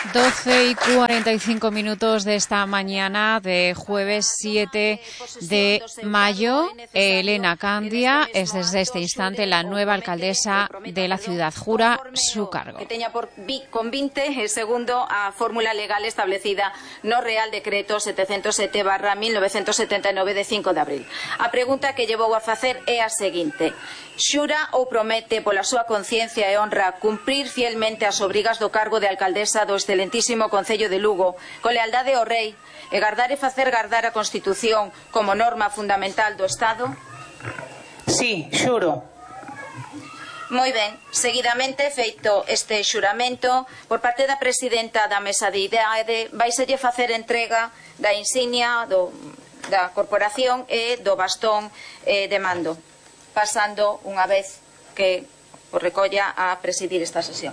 12:45 de esta mañana de jueves 7 de mayo. Elena Candia es desde este instante la nueva alcaldesa de la ciudad. Jura su cargo. Que teña por convinte, segundo a fórmula legal establecida no Real Decreto 707/1979 de 5 de abril. A pregunta que llevou a facer é a seguinte: xura ou promete pola súa conciencia e honra cumprir fielmente as obrigas do cargo de alcaldesa do excelentísimo Concello de Lugo, con lealdade ao rei, e gardar e facer gardar a Constitución como norma fundamental do Estado? Sí, xuro. Moi ben, seguidamente feito este xuramento, por parte da presidenta da Mesa de Idade, vaiselle facer entrega da insignia da corporación e do bastón de mando, pasando unha vez que o recolla a presidir esta sesión.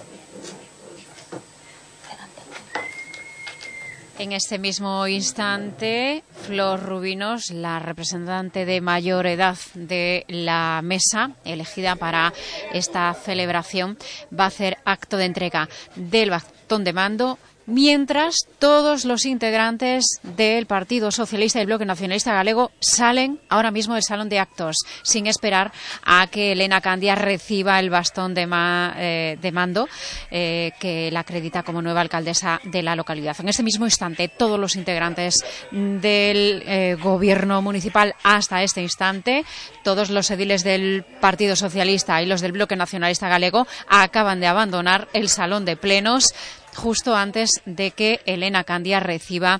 En este mismo instante, Flor Rubinos, la representante de mayor edad de la mesa, elegida para esta celebración, va a hacer acto de entrega del bastón de mando, mientras todos los integrantes del Partido Socialista y del Bloque Nacionalista Galego salen ahora mismo del salón de actos, sin esperar a que Elena Candia reciba el bastón de mando que la acredita como nueva alcaldesa de la localidad. En este mismo instante, todos los integrantes del gobierno municipal hasta este instante, todos los ediles del Partido Socialista y los del Bloque Nacionalista Galego acaban de abandonar el salón de plenos justo antes de que Elena Candia reciba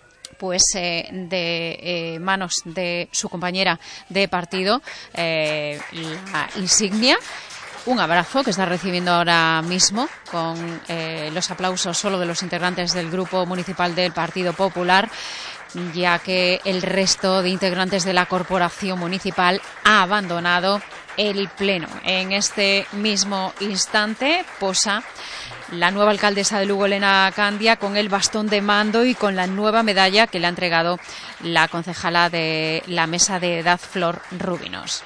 de manos de su compañera de partido la insignia. Un abrazo que está recibiendo ahora mismo con los aplausos solo de los integrantes del Grupo Municipal del Partido Popular, ya que el resto de integrantes de la Corporación Municipal ha abandonado el pleno. En este mismo instante posa la nueva alcaldesa de Lugo, Elena Candia, con el bastón de mando y con la nueva medalla que le ha entregado la concejala de la mesa de edad, Flor Rubinos.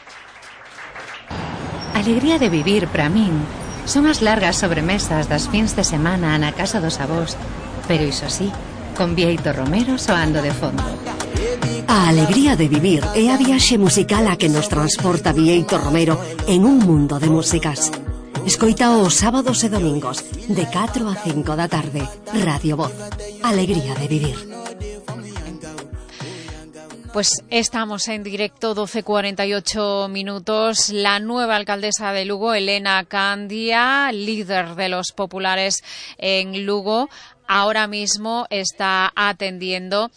Alegría de vivir para min son as largas sobremesas das fins de semana na casa dos avós, pero iso sí, con Bieito Romero soando de fondo. A alegría de vivir é a viaxe musical a que nos transporta Bieito Romero en un mundo de músicas. Escoita os sábados e domingos de 4 a 5 da tarde. Radio Voz. Alegría de vivir. Pues estamos en directo, 12:48. La nueva alcaldesa de Lugo, Elena Candia, líder de los populares en Lugo, ahora mismo está atendiendo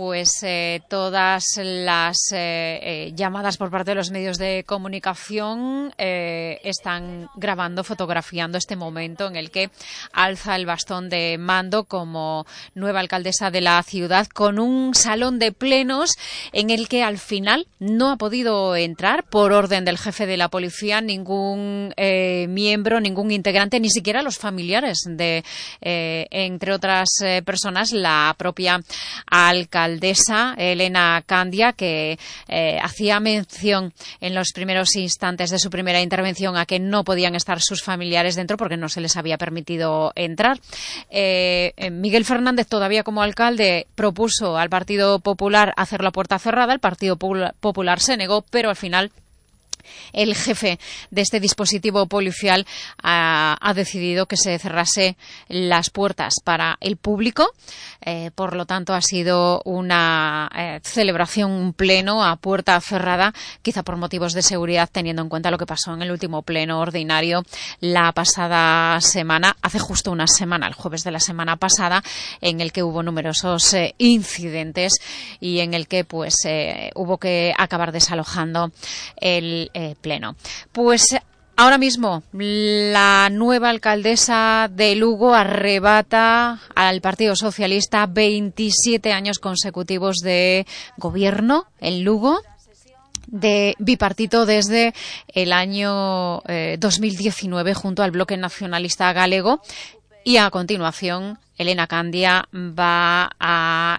todas las llamadas por parte de los medios de comunicación. Están grabando, fotografiando este momento en el que alza el bastón de mando como nueva alcaldesa de la ciudad, con un salón de plenos en el que al final no ha podido entrar, por orden del jefe de la policía, ningún miembro, ningún integrante, ni siquiera los familiares de, entre otras personas, la propia alcaldesa Elena Candia, que hacía mención en los primeros instantes de su primera intervención a que no podían estar sus familiares dentro porque no se les había permitido entrar. Miguel Fernández, todavía como alcalde, propuso al Partido Popular hacer la puerta cerrada. El Partido Popular se negó, pero al final el jefe de este dispositivo policial ha decidido que se cerrase las puertas para el público. Por lo tanto, ha sido una celebración, un pleno a puerta cerrada, quizá por motivos de seguridad, teniendo en cuenta lo que pasó en el último pleno ordinario la pasada semana, hace justo una semana, el jueves de la semana pasada, en el que hubo numerosos incidentes y en el que hubo que acabar desalojando el pleno. Pues ahora mismo la nueva alcaldesa de Lugo arrebata al Partido Socialista 27 años consecutivos de gobierno en Lugo, de bipartito desde el año 2019 junto al Bloque Nacionalista Galego. Y a continuación, Elena Candia va a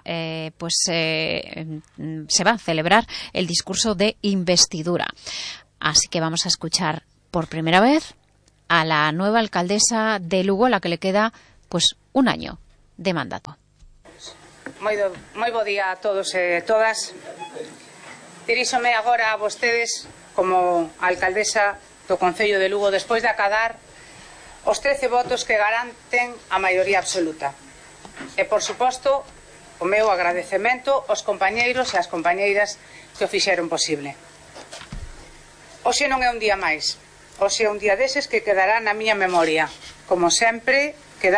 se va a celebrar el discurso de investidura. Así que vamos a escuchar por primera vez a la nueva alcaldesa de Lugo, a la que le queda pues un año de mandato. Moi bo día a todos e todas. Diríxome agora a vostedes como alcaldesa do Concello de Lugo despois de acadar os 13 votos que garanten a maioría absoluta. E, por suposto, o meu agradecemento aos compañeiros e ás compañeiras que o fixeron posible. Hoxe non é un día máis. Hoxe é un día deses que quedará na miña memoria. Como sempre,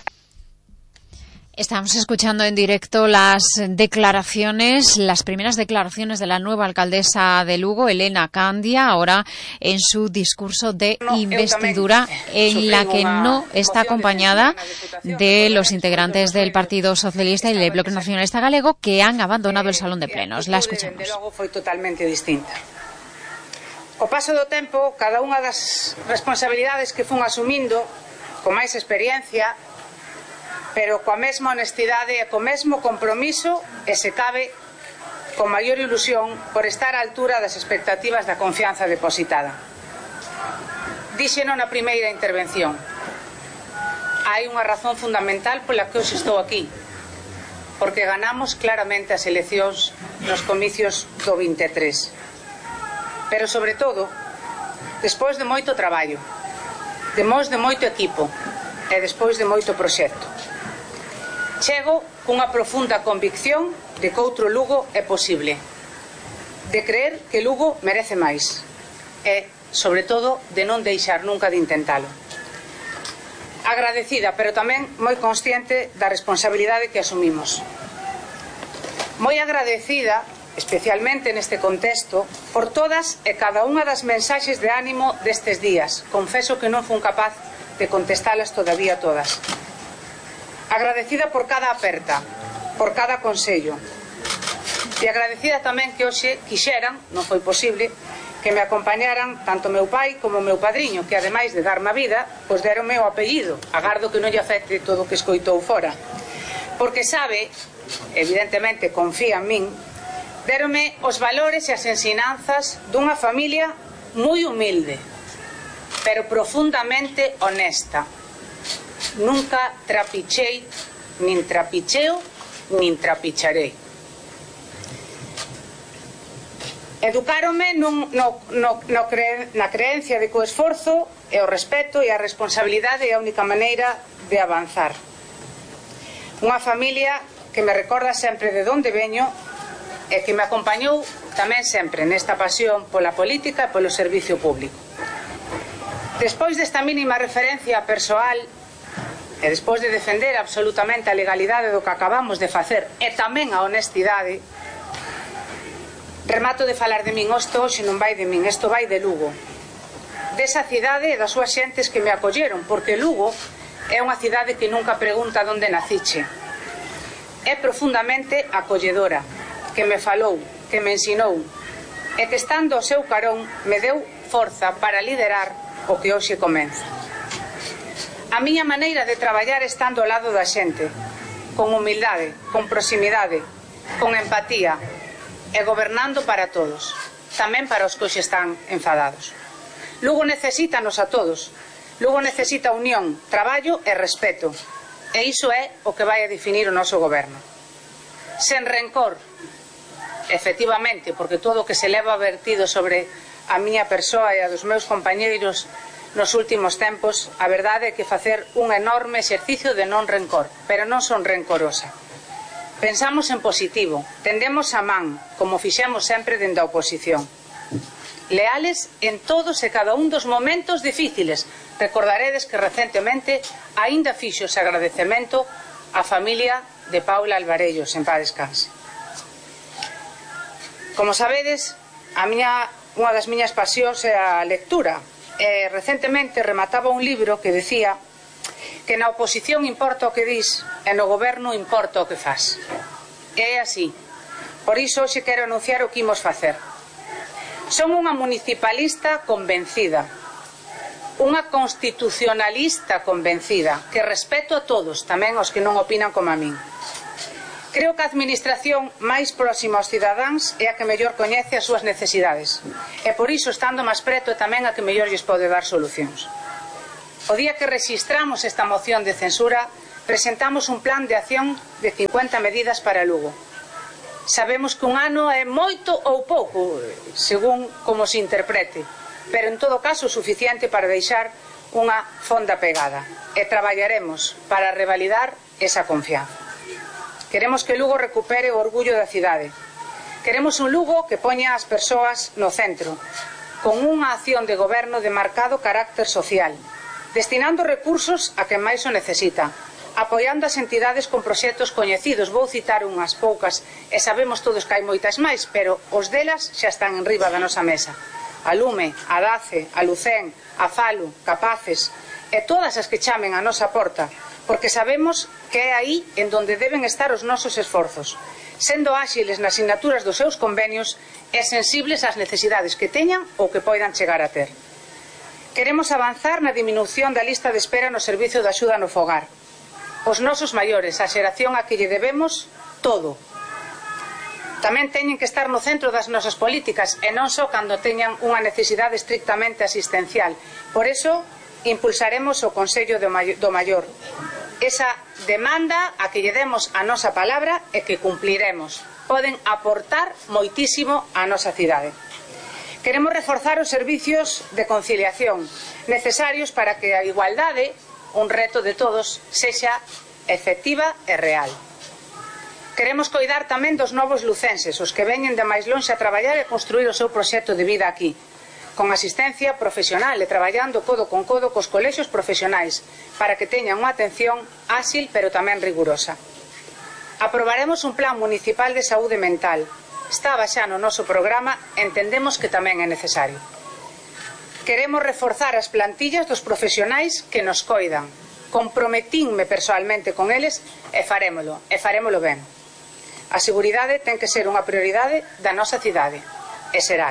Estamos escuchando en directo las primeras declaraciones de la nueva alcaldesa de Lugo, Elena Candia, ahora en su discurso de investidura, en la que no está acompañada de los integrantes del Partido Socialista y del Bloque Nacionalista Galego, que han abandonado el salón de plenos. La escuchamos. Desde logo foi totalmente distinta. Co paso do tempo, cada unha das responsabilidades que fun asumindo, con máis experiencia, pero coa mesma honestidade e co mesmo compromiso, e se cabe, con maior ilusión, por estar á altura das expectativas da confianza depositada. Díxeno na primeira intervención. Hai unha razón fundamental pola que hoxe estou aquí, porque ganamos claramente as eleccións nos comicios do 23. Pero, sobre todo, despois de moito traballo, despois de moito equipo e despois de moito proxecto. Chego cunha profunda convicción de que outro Lugo é posible, de creer que Lugo merece máis e, sobre todo, de non deixar nunca de intentalo. Agradecida, pero tamén moi consciente da responsabilidade que asumimos. Moi agradecida, especialmente neste contexto, por todas e cada unha das mensaxes de ánimo destes días. Confeso que non fun capaz de contestalas todavía todas. Agradecida por cada aperta, por cada consello. E agradecida tamén que hoxe quixeran, non foi posible, que me acompañaran tanto meu pai como meu padriño, que ademais de darme a vida, pois deronme o apellido. Agardo que non lle afecte todo o que escoitou fora. Porque sabe, evidentemente confía en min, deronme os valores e as ensinanzas dunha familia moi humilde, pero profundamente honesta. Nunca trapichei, nin trapicheo, nin trapicharei. Educáronme na creencia de que o esforzo e o respeto e a responsabilidade é a única maneira de avanzar. Unha familia que me recorda sempre de onde veño e que me acompañou tamén sempre nesta pasión pola política e polo servicio público. Despois desta mínima referencia persoal e despois de defender absolutamente a legalidade do que acabamos de facer e tamén a honestidade, remato de falar de min. Isto hoxe non vai de min, isto vai de Lugo, desa cidade e das súas xentes que me acolleron, porque Lugo é unha cidade que nunca pregunta onde naciche. É profundamente acolledora, que me falou, que me ensinou e que, estando ao seu carón, me deu forza para liderar o que hoxe comeza. A miña maneira de traballar estando ao lado da xente, con humildade, con proximidade, con empatía e gobernando para todos, tamén para os que hoxe están enfadados. Lugo necesítanos a todos. Lugo necesita unión, traballo e respeto. E iso é o que vai a definir o noso goberno. Sen rencor, efectivamente, porque todo o que se leva vertido sobre a miña persoa e a dos meus compañeiros nos últimos tempos, a verdade é que facer un enorme exercicio de non rencor, pero non son rencorosa. Pensamos en positivo, tendemos a man, como fixemos sempre dende a oposición. Leales en todos e cada un dos momentos difíciles. Recordaredes que recentemente aínda fixo ese agradecemento á familia de Paula Alvarellos, en paz descanse. Como sabedes, unha das miñas pasións é a lectura. Recentemente remataba un libro que decía que na oposición importa o que dis e no goberno importa o que faz. É así. Por iso hoxe quero anunciar o que imos facer. Son unha municipalista convencida, unha constitucionalista convencida, que respeto a todos, tamén aos que non opinan como a min. Creo que a administración máis próxima aos cidadáns é a que mellor coñece as súas necesidades. E por iso, estando máis preto, é tamén a que mellor lles pode dar solucións. O día que rexistramos esta moción de censura, presentamos un plan de acción de 50 medidas para Lugo. Sabemos que un ano é moito ou pouco, según como se interprete, pero en todo caso suficiente para deixar unha fonda pegada. E traballaremos para revalidar esa confianza. Queremos que Lugo recupere o orgullo da cidade. Queremos un Lugo que poña as persoas no centro, con unha acción de goberno de marcado carácter social, destinando recursos a quen máis o necesita, apoiando as entidades con proxectos coñecidos. Vou citar unhas poucas, e sabemos todos que hai moitas máis, pero os delas xa están en riba da nosa mesa. A Lume, a Dace, a Lucén, a Falo, Capaces, e todas as que chamen a nosa porta, porque sabemos que é aí en donde deben estar os nosos esforzos, sendo áxiles nas sinaturas dos seus convenios e sensibles ás necesidades que teñan ou que poidan chegar a ter. Queremos avanzar na diminución da lista de espera no servizo de axuda no fogar. Os nosos maiores, a xeración a que lle debemos todo. Tamén teñen que estar no centro das nosas políticas e non só cando teñan unha necesidade estrictamente asistencial. Por iso, impulsaremos o Consello do Maior. Esa demanda a que lle demos a nosa palabra e que cumpliremos. Poden aportar moitísimo á nosa cidade. Queremos reforzar os servicios de conciliación necesarios para que a igualdade, un reto de todos, sexa efectiva e real. Queremos coidar tamén dos novos lucenses, os que veñen de máis lonxe a traballar e construir o seu proxecto de vida aquí, con asistencia profesional e traballando codo con codo cos colexios profesionais, para que teñan unha atención áxil pero tamén rigurosa. Aprobaremos un plan municipal de saúde mental. Estaba xa no noso programa, entendemos que tamén é necesario. Queremos reforzar as plantillas dos profesionais que nos coidan. Comprometínme persoalmente con eles e farémolo ben. A seguridade ten que ser unha prioridade da nosa cidade, e será.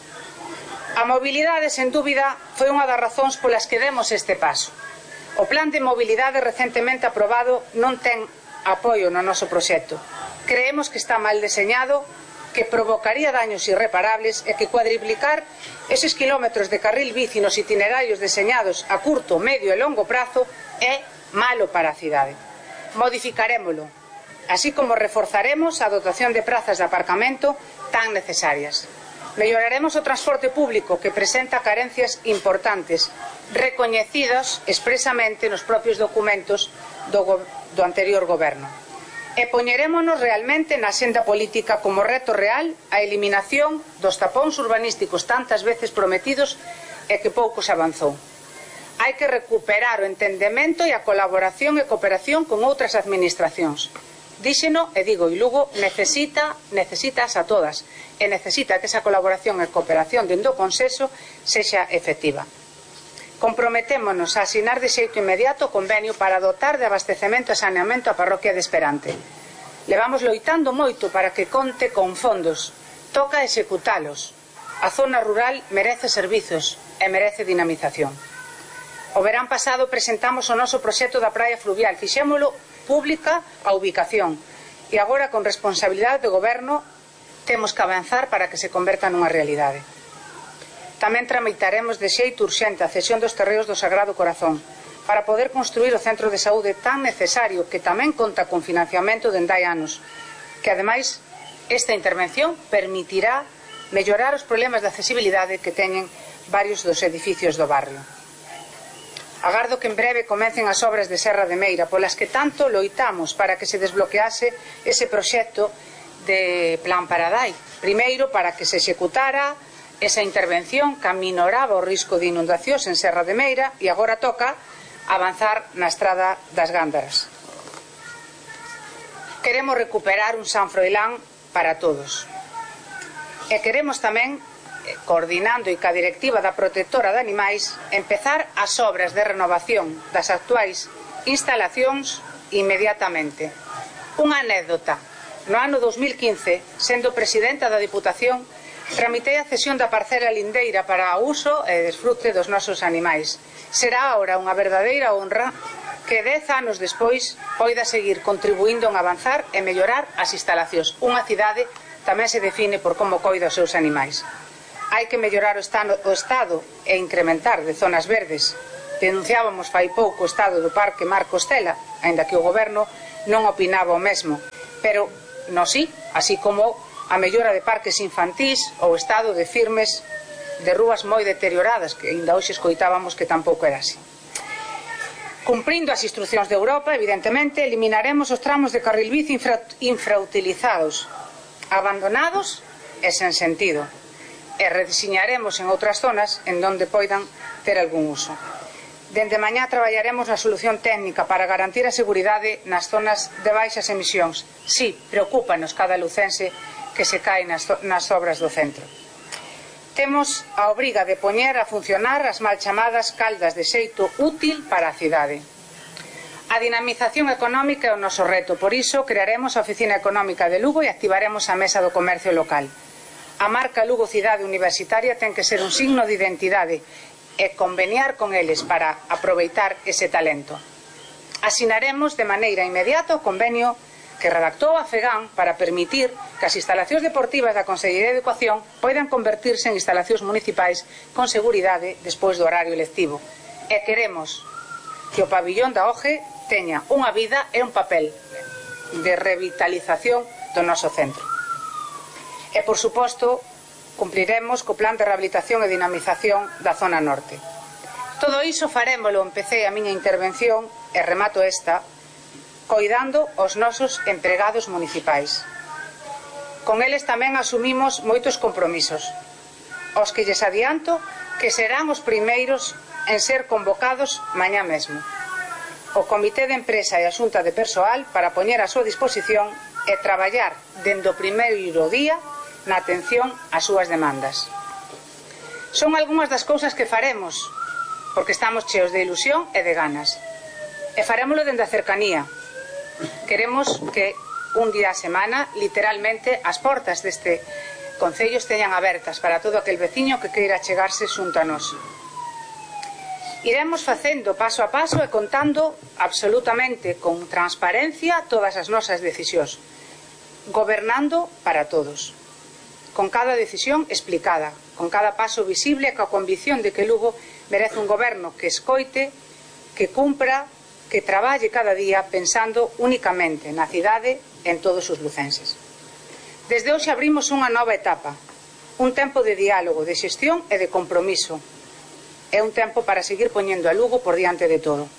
A mobilidade, sen dúbida, foi unha das razóns polas que demos este paso. O plan de mobilidade recentemente aprobado non ten apoio no noso proxecto. Creemos que está mal deseñado, que provocaría daños irreparables e que cuadriplicar eses kilómetros de carril bici nos itinerarios deseñados a curto, medio e longo prazo é malo para a cidade. Modificarémolo, así como reforzaremos a dotación de prazas de aparcamento tan necesarias. Melloraremos o transporte público que presenta carencias importantes, recoñecidos expresamente nos propios documentos do anterior goberno. E poñerémonos realmente na senda política como reto real a eliminación dos tapóns urbanísticos tantas veces prometidos e que pouco se avanzou. Hai que recuperar o entendemento e a colaboración e cooperación con outras administracións. Díxeno e digo, e Lugo necesitas a todas e necesita que esa colaboración e cooperación dentro do consenso sexa efectiva. Comprometémonos a asinar de xeito inmediato o convenio para dotar de abastecemento e saneamento a parroquia de Esperante. Levamos loitando moito para que conte con fondos. Toca executalos. A zona rural merece servizos e merece dinamización. O verán pasado presentamos o noso proxecto da praia fluvial. Fixémolo pública a ubicación. E agora, con responsabilidade de goberno, temos que avanzar para que se converta nunha realidade. Tamén tramitaremos de xeito urxente a cesión dos terreos do Sagrado Corazón para poder construir o centro de saúde tan necesario que tamén conta con financiamento dende hai anos, que ademais esta intervención permitirá mellorar os problemas de accesibilidade que teñen varios dos edificios do barrio. Agardo que en breve comecen as obras de Serra de Meira, polas que tanto loitamos para que se desbloquease ese proxecto de Plan Paradai. Primeiro, para que se executara esa intervención que aminoraba o risco de inundacións en Serra de Meira e agora toca avanzar na estrada das Gándaras. Queremos recuperar un San Froilán para todos. E queremos tamén, coordinando e ca directiva da protectora de animais, empezar as obras de renovación das actuais instalacións inmediatamente. Unha anécdota. No ano 2015, sendo presidenta da Diputación, tramitei a cesión da parcela lindeira para o uso e desfrute dos nosos animais. Será agora unha verdadeira honra que 10 anos despois poida seguir contribuindo en avanzar e mellorar as instalacións. Unha cidade tamén se define por como coida os seus animais. Hai que mellorar o estado e incrementar de zonas verdes Denunciábamos fai pouco o estado do Parque Mar Costela, aínda que o goberno non opinaba o mesmo, pero non sí, así como a mellora de parques infantís ou o estado de firmes de rúas moi deterioradas, que aínda hoxe escoitábamos que tampouco era así. Cumprindo as instruccións de Europa, evidentemente, eliminaremos os tramos de carril bici infrautilizados, abandonados e sen sentido, e rediseñaremos en outras zonas en donde poidan ter algún uso. Dende mañá traballaremos na solución técnica para garantir a seguridade nas zonas de baixas emisións. Sí, preocúpanos cada lucense que se cae nas obras do centro. Temos a obriga de poñer a funcionar as mal chamadas caldas de xeito útil para a cidade. A dinamización económica é o noso reto, por iso crearemos a Oficina Económica de Lugo e activaremos a Mesa do Comercio Local. A marca Lugo Cidade Universitaria ten que ser un signo de identidade e conveniar con eles para aproveitar ese talento. Asinaremos de maneira inmediata o convenio que redactou a FEGAN para permitir que as instalacións deportivas da Consellería de Educación poidan convertirse en instalacións municipais con seguridade despois do horario lectivo. E queremos que o pabillón da OGE teña unha vida e un papel de revitalización do noso centro. E, por suposto, cumpriremos co plan de rehabilitación e dinamización da zona norte. Todo iso farémolo, empecé a miña intervención e remato esta, coidando os nosos empregados municipais. Con eles tamén asumimos moitos compromisos, os que lles adianto que serán os primeiros en ser convocados mañá mesmo. O Comité de Empresa e a Xunta de Persoal para poñer a súa disposición e traballar dende o primeiro día na atención ás súas demandas. Son algunhas das cousas que faremos, porque estamos cheos de ilusión e de ganas. E farémolo dende a cercanía. Queremos que un día a semana, literalmente, as portas deste concello esteñan abertas para todo aquel veciño que queira chegarse xunto a nós. Iremos facendo paso a paso e contando absolutamente con transparencia todas as nosas decisións, gobernando para todos, con cada decisión explicada, con cada paso visible e coa convicción de que Lugo merece un goberno que escoite, que cumpra, que traballe cada día pensando únicamente na cidade e en todos os lucenses. Desde hoxe abrimos unha nova etapa, un tempo de diálogo, de xestión e de compromiso. É un tempo para seguir poñendo a Lugo por diante de todo.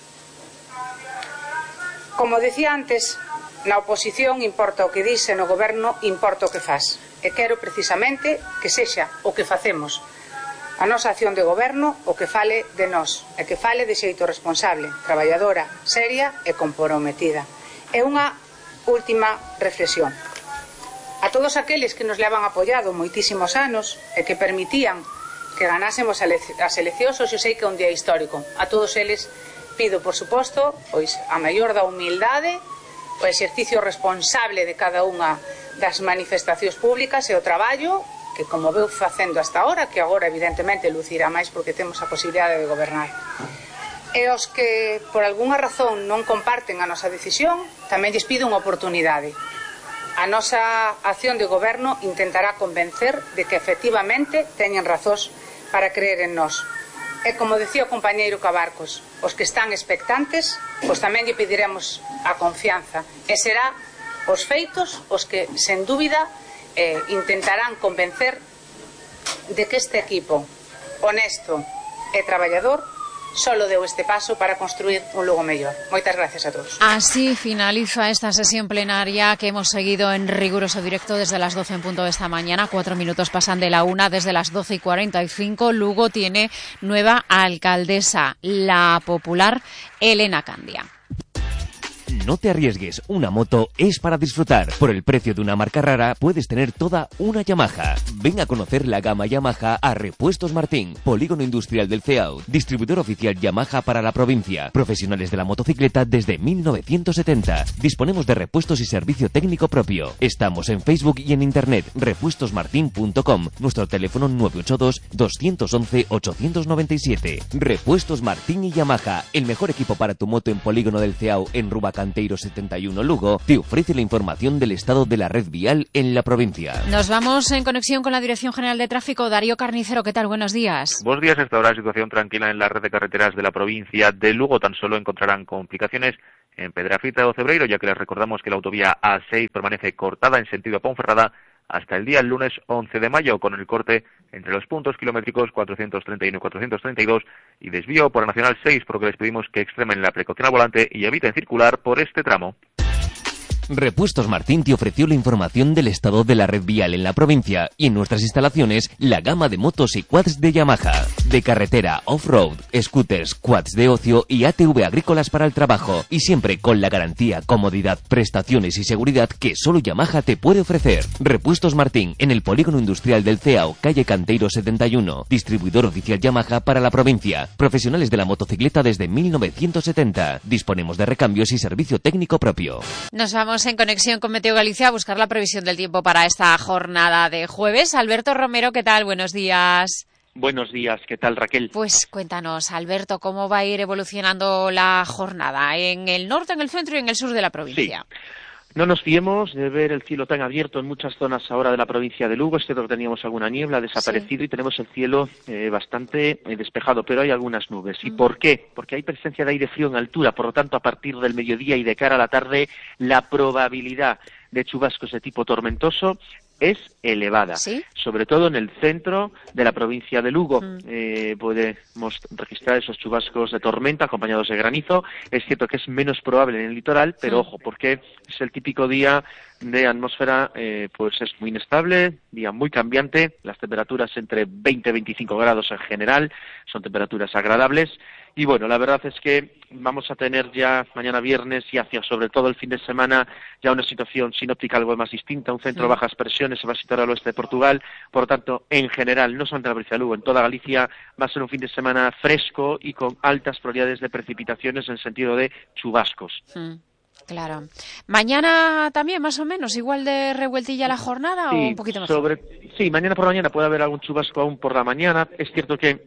Como decía antes, na oposición importa o que dis e no goberno importa o que faz. E quero precisamente que sexa o que facemos, a nosa acción de goberno, o que fale de nós, e que fale de xeito responsable, traballadora, seria e comprometida. E unha última reflexión. A todos aqueles que nos levan apoiado moitísimos anos e que permitían que ganásemos as eleccións, hoxe sei que é un día histórico. A todos eles pido, por suposto, pois a maior da humildade, o exercicio responsable de cada unha das manifestacións públicas e o traballo que, como veu facendo hasta ahora, que agora evidentemente lucirá máis porque temos a posibilidade de gobernar. E os que por algunha razón non comparten a nosa decisión, tamén lles pido unha oportunidade. A nosa acción de goberno intentará convencer de que efectivamente teñen razóns para creer en nós. E como decía o compañeiro Cabarcos, os que están expectantes, pois tamén lle pediremos a confianza. E será os feitos os que, sen dúbida, intentarán convencer de que este equipo honesto e traballador solo deu este paso para construir un Lugo mellor. Moitas gracias a todos. Así finaliza esta sesión plenaria que hemos seguido en riguroso directo desde las 12 en punto de esta mañana. 4 minutos pasan de la 1, desde las 12:45. Lugo tiene nueva alcaldesa, la popular Elena Candia. No te arriesgues, una moto es para disfrutar. Por el precio de una marca rara puedes tener toda una Yamaha. Ven a conocer la gama Yamaha a Repuestos Martín, polígono industrial del CEAU, distribuidor oficial Yamaha para la provincia. Profesionales de la motocicleta desde 1970. Disponemos de repuestos y servicio técnico propio. Estamos en Facebook y en internet, repuestosmartin.com. Nuestro teléfono 982-211-897. Repuestos Martín y Yamaha, el mejor equipo para tu moto en polígono del CEAU en Rubalcaba Canteiro 71 Lugo te ofrece la información del estado de la red vial en la provincia. Nos vamos en conexión con la Dirección General de Tráfico. Darío Carnicero, ¿qué tal? Buenos días. Buenos días. Hasta ahora la situación tranquila en la red de carreteras de la provincia de Lugo. Tan solo encontrarán complicaciones en Pedrafita o Cebreiro, ya que les recordamos que la autovía A6 permanece cortada en sentido a Ponferrada hasta el día lunes 11 de mayo, con el corte entre los puntos kilométricos 431 y 432 y desvío por la Nacional 6, por lo que les pedimos que extremen la precaución al volante y eviten circular por este tramo. Repuestos Martín te ofreció la información del estado de la red vial en la provincia y en nuestras instalaciones la gama de motos y quads de Yamaha, de carretera, off-road, scooters, quads de ocio y ATV agrícolas para el trabajo, y siempre con la garantía, comodidad, prestaciones y seguridad que solo Yamaha te puede ofrecer. Repuestos Martín, en el Polígono Industrial del CEAO, calle Canteiro 71, distribuidor oficial Yamaha para la provincia, profesionales de la motocicleta desde 1970, disponemos de recambios y servicio técnico propio. Nos vamos en conexión con Meteo Galicia a buscar la previsión del tiempo para esta jornada de jueves. Alberto Romero, ¿qué tal? Buenos días. Buenos días, ¿qué tal, Raquel? Pues cuéntanos, Alberto, ¿cómo va a ir evolucionando la jornada en el norte, en el centro y en el sur de la provincia? Sí. No nos fiemos de ver el cielo tan abierto en muchas zonas ahora de la provincia de Lugo. Es cierto que teníamos alguna niebla, ha desaparecido, y tenemos el cielo bastante despejado, pero hay algunas nubes. ¿Y por qué? Porque hay presencia de aire frío en altura, por lo tanto, a partir del mediodía y de cara a la tarde, la probabilidad de chubascos de tipo tormentoso es elevada, ¿sí? Sobre todo en el centro de la provincia de Lugo. Podemos registrar esos chubascos de tormenta acompañados de granizo. Es cierto que es menos probable en el litoral, pero ojo, porque es el típico día de atmósfera, pues es muy inestable, día muy cambiante, las temperaturas entre 20 y 25 grados en general, son temperaturas agradables. Y bueno, la verdad es que vamos a tener ya mañana viernes y hacia sobre todo el fin de semana ya una situación sinóptica algo más distinta. Un centro de bajas presiones se va a situar al oeste de Portugal. Por lo tanto, en general, no solamente en la provincia de Lugo, en toda Galicia va a ser un fin de semana fresco y con altas probabilidades de precipitaciones en sentido de chubascos. Claro. ¿Mañana también más o menos igual de revueltilla la jornada o un poquito mejor? Sí, mañana por la mañana puede haber algún chubasco aún por la mañana. Es cierto que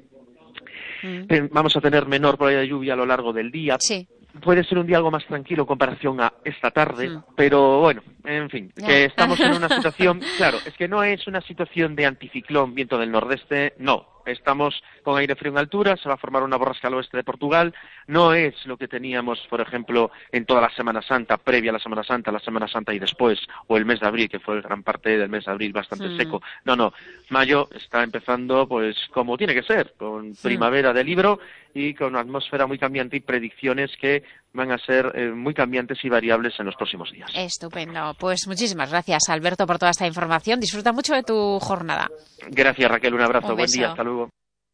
vamos a tener menor probabilidad de lluvia a lo largo del día. Sí. Puede ser un día algo más tranquilo en comparación a esta tarde, pero bueno, en fin, que estamos en una situación, claro, es que no es una situación de anticiclón, viento del nordeste, no. Estamos con aire frío en altura, se va a formar una borrasca al oeste de Portugal. No es lo que teníamos, por ejemplo, en toda la Semana Santa, previa a la Semana Santa y después, o el mes de abril, que fue gran parte del mes de abril bastante seco. No, mayo está empezando pues como tiene que ser, con primavera de libro y con una atmósfera muy cambiante y predicciones que van a ser muy cambiantes y variables en los próximos días. Estupendo. Pues muchísimas gracias, Alberto, por toda esta información. Disfruta mucho de tu jornada. Gracias, Raquel. Un abrazo. Buen día. Hasta luego.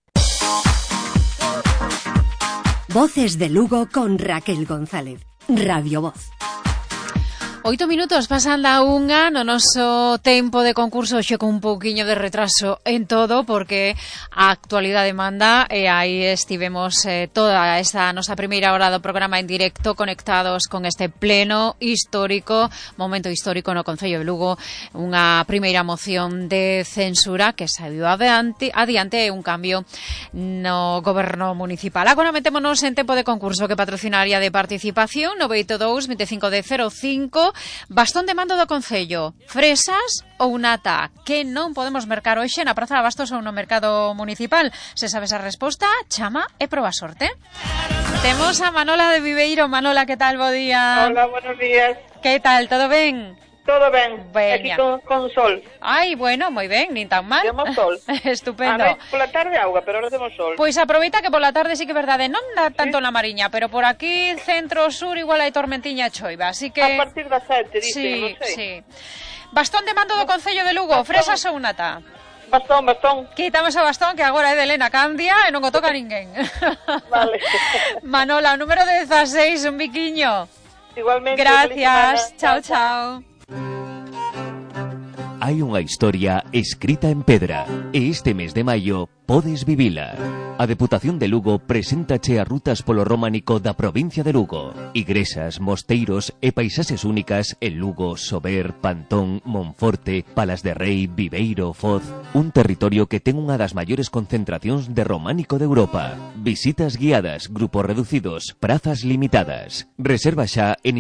Voces de Lugo con Raquel González. Radio Voz. 8 minutos pasan da unha no noso tempo de concurso, xe con un pouquiño de retraso en todo, porque a actualidade manda, e aí estivemos toda esta nosa primeira hora do programa en directo conectados con este pleno histórico, momento histórico no Concello de Lugo, unha primeira moción de censura que saiu adiante un cambio no goberno municipal. Agora metémonos en tempo de concurso que patrocinaria de participación 982 25 de 05. Bastón de mando do Concello, fresas ou nata, que non podemos mercar hoxe na Praza de Abastos ou no mercado municipal. Se sabes a resposta, chama e proba sorte. Temos a Manola de Viveiro. Manola, que tal? Bo día. Hola, buenos días. Que tal? Todo ben? Todo ben, aquí con sol. Ai, bueno, moi ben, nin tan mal. Temos sol. Estupendo. A ver, pola tarde auga, pero ahora temos sol. Pois aproveita que pola tarde sí que é verdade, non dá tanto na Mariña, pero por aquí, centro, sur, igual hai tormentiña e choiva, así que... A partir das 7, dicen, non sei. Sí. Bastón de mando do Concello de Lugo, fresas ou nata? Bastón. Quitamos o bastón, que agora é de Elena Candia e non o toca ninguén. Vale. Manola, o número 16, un biquiño. Igualmente. Gracias, chao. Hai unha historia escrita en pedra e este mes de maio podes vivila. A Deputación de Lugo preséntache as rutas polo románico da provincia de Lugo. Igresas, mosteiros e paisaxes únicas en Lugo, Sober, Pantón, Monforte, Palas de Rei, Viveiro, Foz. Un territorio que ten unha das maiores concentracións de románico de Europa. Visitas guiadas, grupos reducidos, prazas limitadas. Reserva xa en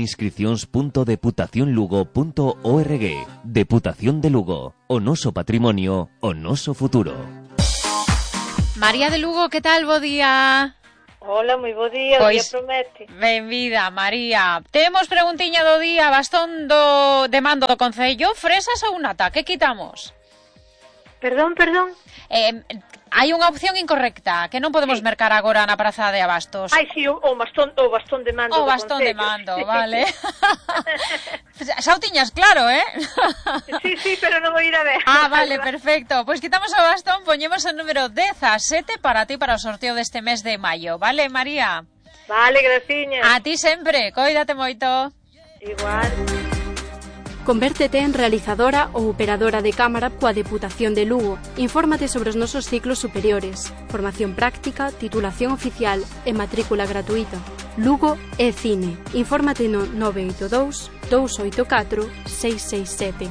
inscripcións.deputacionlugo.org. Deputación de Lugo. O noso patrimonio, o noso futuro. María de Lugo, que tal? Bo día. Hola, moi bo día, o día promete. Benvida, María. Temos preguntiña do día, bastón de mando do Concello, fresas ou nata, que quitamos? Perdón. Hai unha opción incorrecta, que non podemos mercar agora na praza de abastos. Ai, si, o bastón de mando do Concello. O bastón de mando, vale. Xa o tiñas claro, Sí, pero non vou ir a ver. Vale, perfecto. Pois quitamos o bastón, poñemos o número 17 para ti, para o sorteo deste mes de maio. Vale, María? Vale, graciña. A ti sempre, coídate moito. Igual. Convértete en realizadora ou operadora de cámara coa Deputación de Lugo. Infórmate sobre os nosos ciclos superiores. Formación práctica, titulación oficial e matrícula gratuita. Lugo é Cine. Infórmate no 982 284 667.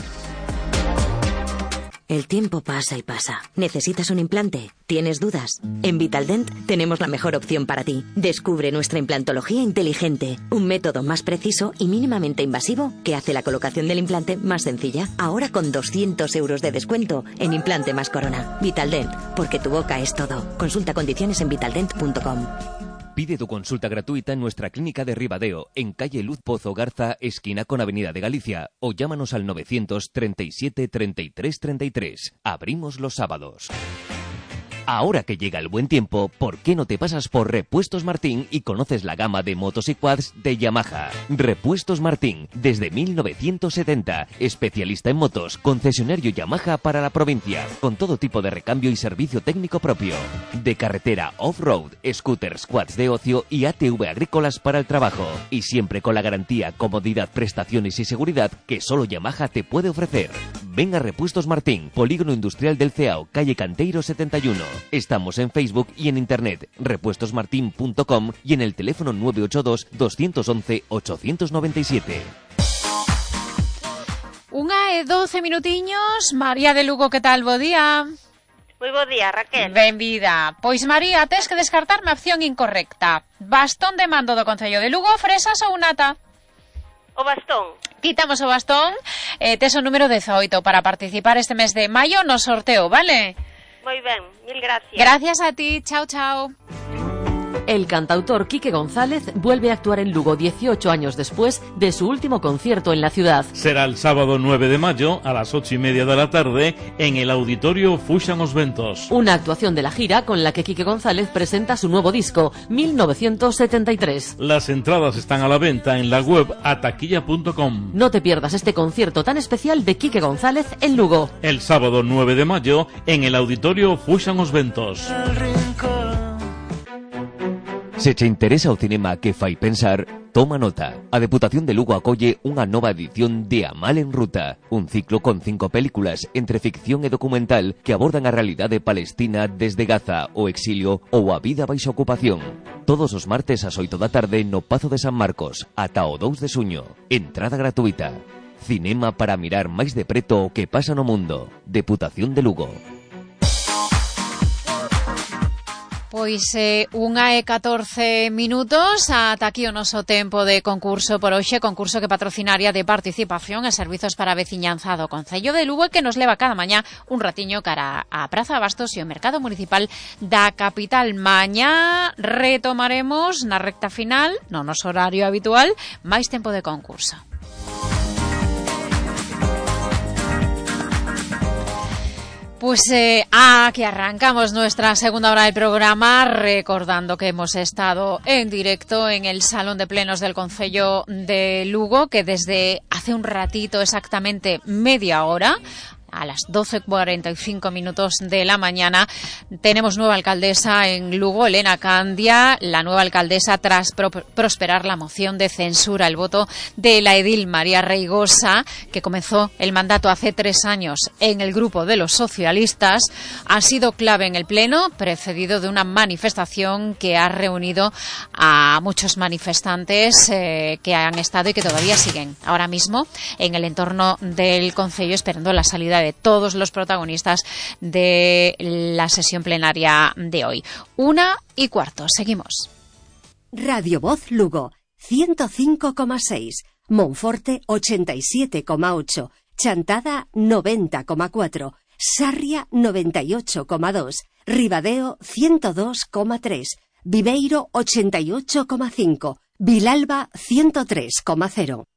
El tiempo pasa y pasa. ¿Necesitas un implante? ¿Tienes dudas? En Vitaldent tenemos la mejor opción para ti. Descubre nuestra implantología inteligente, un método más preciso y mínimamente invasivo que hace la colocación del implante más sencilla. Ahora con 200 euros de descuento en implante más corona. Vitaldent, porque tu boca es todo. Consulta condiciones en vitaldent.com. Pide tu consulta gratuita en nuestra clínica de Ribadeo, en calle Luz Pozo Garza, esquina con Avenida de Galicia, o llámanos al 937 33 33. Abrimos los sábados. Ahora que llega el buen tiempo, ¿por qué no te pasas por Repuestos Martín y conoces la gama de motos y quads de Yamaha? Repuestos Martín, desde 1970, especialista en motos, concesionario Yamaha para la provincia, con todo tipo de recambio y servicio técnico propio. De carretera off-road, scooters, quads de ocio y ATV agrícolas para el trabajo. Y siempre con la garantía, comodidad, prestaciones y seguridad que solo Yamaha te puede ofrecer. Ven a Repuestos Martín, Polígono Industrial del Ceao, calle Canteiro 71. Estamos en Facebook y en internet, repuestosmartin.com y en el teléfono 982 211 897. 1:12 minutiños. María de Lugo, que tal? Bo día. Moi bo día, Raquel. Benvida. Pois, María, tes que descartarme a opción incorrecta. Bastón de mando do Concello de Lugo, fresas ou nata? O bastón. Quitamos o bastón. Tes o número 18 para participar este mes de maio no sorteo, vale? Moi ben, mil gracias. Gracias a ti, chao, chao. El cantautor Quique González vuelve a actuar en Lugo 18 años después de su último concierto en la ciudad. Será el sábado 9 de mayo a las 8:30 de la tarde en el Auditorio Fuxan os Ventos. Una actuación de la gira con la que Quique González presenta su nuevo disco, 1973. Las entradas están a la venta en la web ataquilla.com. No te pierdas este concierto tan especial de Quique González en Lugo. El sábado 9 de mayo en el Auditorio Fuxan os Ventos. Se che interesa o cinema que fai pensar, toma nota. A Deputación de Lugo acolle unha nova edición de A Mal en Ruta, un ciclo con 5 películas entre ficción e documental que abordan a realidade palestina desde Gaza, o exilio ou a vida baixo ocupación. Todos os martes ás 8 da tarde no Pazo de San Marcos, ata o 2 de xuño. Entrada gratuita. Cinema para mirar máis de preto o que pasa no mundo. Deputación de Lugo. Pois 1:14 minutos, ata aquí o noso tempo de concurso por hoxe, concurso que patrocinaria de participación e servizos para a veciñanza do Concello de Lugo e que nos leva cada mañá un ratiño cara á Praza Abastos e o Mercado Municipal da capital. Mañá retomaremos na recta final, no noso horario habitual, máis tempo de concurso. Pues aquí arrancamos nuestra segunda hora del programa, recordando que hemos estado en directo en el Salón de Plenos del Concello de Lugo, que desde hace un ratito, exactamente media hora, a las 12:45 minutos de la mañana. Tenemos nueva alcaldesa en Lugo, Elena Candia, la nueva alcaldesa tras prosperar la moción de censura, el voto de la edil María Reigosa, que comenzó el mandato hace 3 años en el grupo de los socialistas, ha sido clave en el Pleno, precedido de una manifestación que ha reunido a muchos manifestantes que han estado y que todavía siguen ahora mismo en el entorno del concello esperando la salida de todos los protagonistas de la sesión plenaria de hoy. 1:15. Seguimos. Radio Voz Lugo, 105,6. Monforte, 87,8. Chantada, 90,4. Sarria, 98,2. Ribadeo, 102,3. Viveiro, 88,5. Vilalba, 103,0.